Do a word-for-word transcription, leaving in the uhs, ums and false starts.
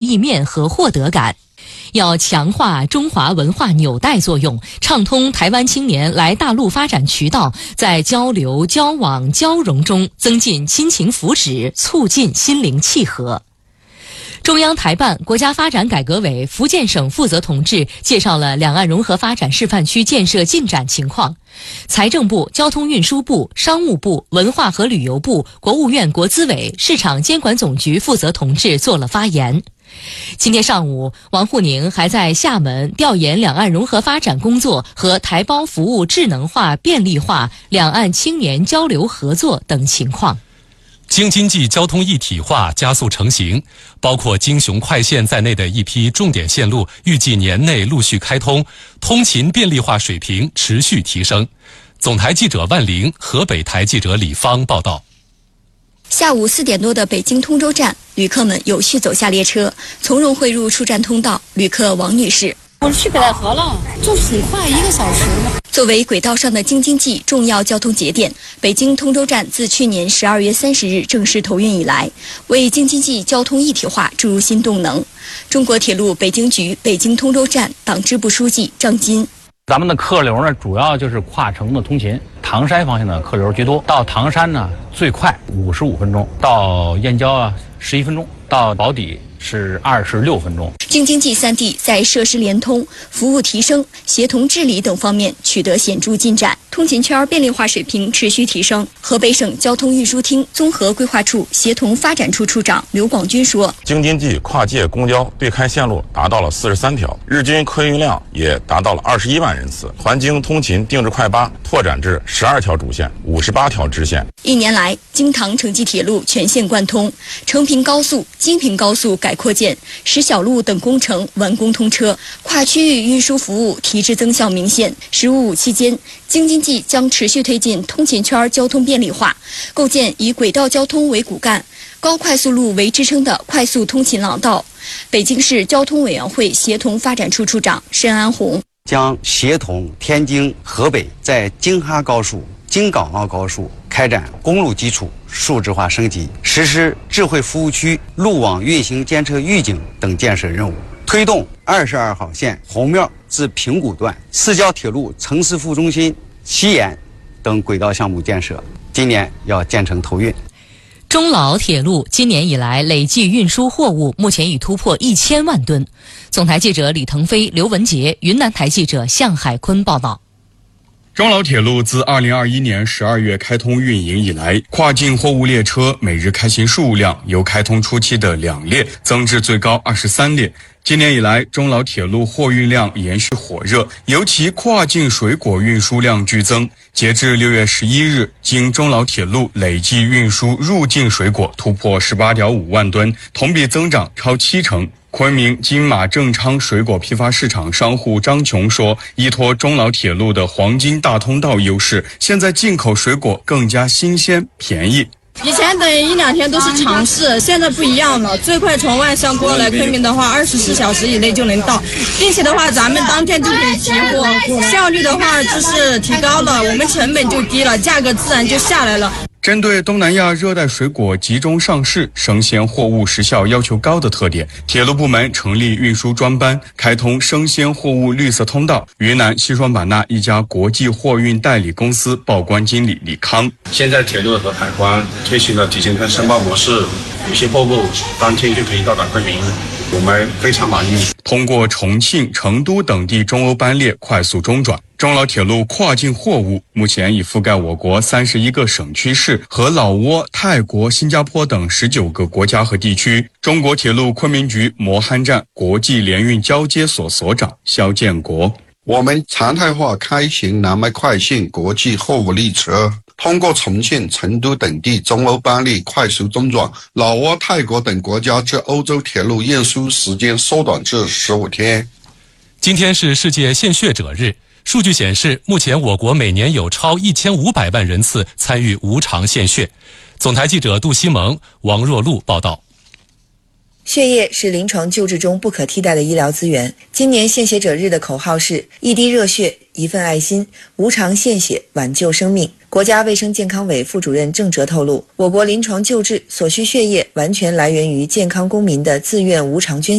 意面和获得感。要强化中华文化纽带作用，畅通台湾青年来大陆发展渠道，在交流、交往、交融中增进亲情福祉，促进心灵契合。中央台办、国家发展改革委福建省负责同志介绍了两岸融合发展示范区建设进展情况。财政部、交通运输部、商务部、文化和旅游部、国务院国资委、市场监管总局负责同志做了发言。今天上午，王沪宁还在厦门调研两岸融合发展工作和台胞服务智能化便利化、两岸青年交流合作等情况。 京津冀交通一体化加速成型，包括京雄快线在内的一批重点线路预计年内陆续开通，通勤便利化水平持续提升。总台记者万玲、河北台记者李芳报道。 下午四点多的北京通州站，旅客们有序走下列车，从容汇入出站通道。旅客王女士：“ 我去北戴河了，就很快，一个小时。” 作为轨道上的京津冀重要交通节点，北京通州站自去年十二月三十日正式投运以来，为京津冀交通一体化注入新动能。中国铁路北京局北京通州站党支部书记张金：“ 咱们的客流呢，主要就是跨城的通勤，唐山方向的客流居多。到唐山呢，最快五十五分钟；到燕郊啊，十一分钟；到宝坻是二十六分钟。” 京津冀三地在设施联通、服务提升、协同治理等方面取得显著进展，通勤圈便利化水平持续提升。河北省交通运输厅综合规划处协同发展处处长刘广军说：“ 京津冀跨界公交对开线路达到了四十三条，日均客运量也达到了二十一万人次，环京通勤定制快八拓展至十二条主线、五十八条支线。” 一年来，京唐城际铁路全线贯通，成平高速、京平高速改扩建，石小路等工程完工通车，跨区域运输服务提质增效明显。十五五期间，京津冀将持续推进通勤圈交通便利化，构建以轨道交通为骨干、高快速路为支撑的快速通勤廊道。北京市交通委员会协同发展处处长申安红将协同天津、河北在京哈高速、京港澳高速开展公路基础数字化升级，实施智慧服务区、路网运行监测预警等建设任务，推动二十二号线红庙至平谷段市郊铁路城市副中心西延等轨道项目建设，今年要建成投运。 中老铁路今年以来累计运输货物目前已突破一千万吨。总台记者李腾飞、刘文杰，云南台记者向海坤报道。 中老铁路自二零二一年十二月开通运营以来，跨境货物列车每日开行数量由开通初期的两列增至最高二十三列。今年以来，中老铁路货运量延续火热，尤其跨境水果运输量剧增。截至六月十一日，经中老铁路累计运输入境水果突破十八点五万吨，同比增长超七成。昆明金马正昌水果批发市场商户张琼说，依托中老铁路的黄金大通道优势，现在进口水果更加新鲜便宜。 以前等一两天都是常事，现在不一样了，最快从万象过来昆明的话，二十四小时以内就能到，并且的话咱们当天就可以提货，效率的话就是提高了，我们成本就低了，价格自然就下来了。 针对东南亚热带水果集中上市、生鲜货物时效要求高的特点，铁路部门成立运输专班，开通生鲜货物绿色通道。云南西双版纳一家国际货运代理公司报关经理李康： 现在铁路和海关推行了提前看申报模式，有些货物当天就可以到达昆明，我们非常满意。 通过重庆、成都等地中欧班列快速中转，中老铁路跨境货物目前已覆盖我国三十一个省区市和老挝、泰国、新加坡等十九个国家和地区。中国铁路昆明局磨憨站国际联运交接所所长肖建国： 我们常态化开行南麦快线国际货物列车，通过重庆、成都等地中欧班列快速中转，老挝、泰国等国家至欧洲铁路运输时间缩短至十五天。 今天是世界献血者日。数据显示，目前我国每年有超一千五百万人次参与无偿献血。总台记者杜西蒙、王若露报道。 血液是临床救治中不可替代的医疗资源。今年献血者日的口号是一滴热血，一份爱心，无偿献血，挽救生命。国家卫生健康委副主任郑哲透露，我国临床救治所需血液完全来源于健康公民的自愿无偿捐